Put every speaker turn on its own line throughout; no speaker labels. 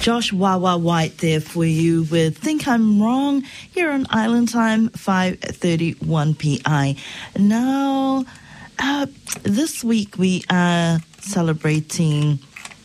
Josh Wawa White there for you with Think I'm Wrong here on Island Time, 5:31 PI. Now, this week we are celebrating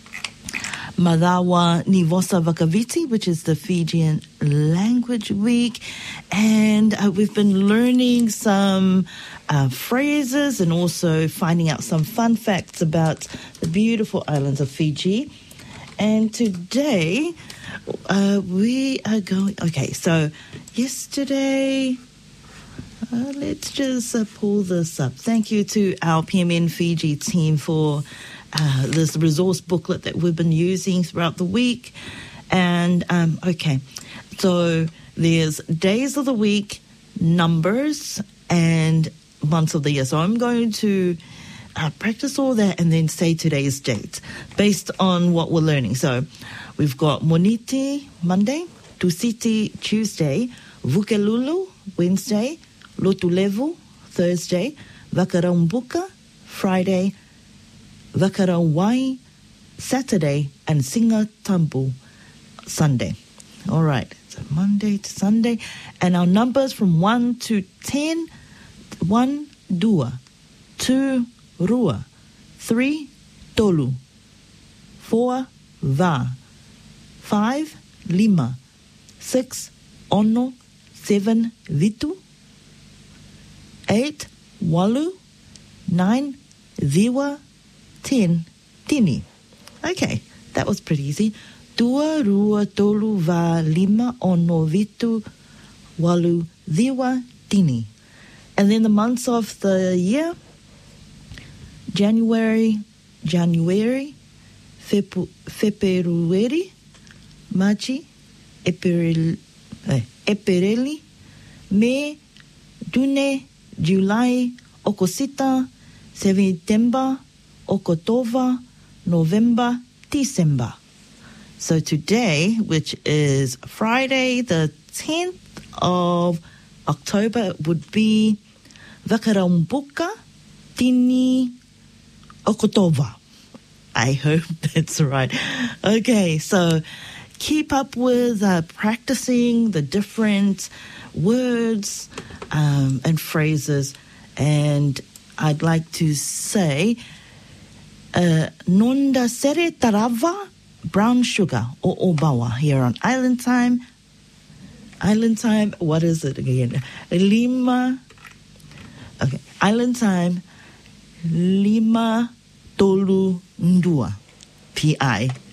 Madawa ni Vosa Vakaviti, which is the Fijian Language Week. And we've been learning some phrases and also finding out some fun facts about the beautiful islands of Fiji. And today we are going... Okay, so yesterday... let's just pull this up. Thank you to our PMN Fiji team for this resource booklet that we've been using throughout the week. And, okay, so there's days of the week, numbers, and months of the year. So I'm going to practice all that and then say today's date based on what we're learning. So we've got Moniti, Monday, Tusiti, Tuesday, Vukelulu, Wednesday, Lotulevu, Thursday, Vakaraumbuka, Friday, Vakarauwai, Saturday, and Singatampu, Sunday. All right, so Monday to Sunday. And our numbers from 1 to 10, 1, dua, 2, rua, 3, tolu, 4, va, 5, lima, 6, ono, 7, vitu, 8, walu, 9, viwa, 10, tini. Okay, that was pretty easy. Dua, rua, tolu, va, lima, ono, vitu, walu, viwa, tini. And then the months of the year: January, February, March, April, May, June, July, August, September, October, November, December. So today, which is Friday, the 10th of October, would be Vakaraumbuka Tini Okotova. I hope that's right. Okay, so keep up with practicing the different words and phrases. And I'd like to say, Nonda Sere Tarava, brown sugar, or Obawa, here on Island Time. Island Time, what is it again? Lima. Okay, Island Time, Lima Tolu Ndua, PI.